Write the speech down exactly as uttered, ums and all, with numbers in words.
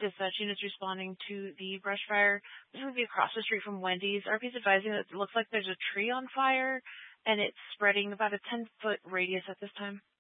is that units responding to the brush fire. This would be across the street from Wendy's. R P is advising that it looks like there's a tree on fire, and it's spreading about a ten-foot radius at this time.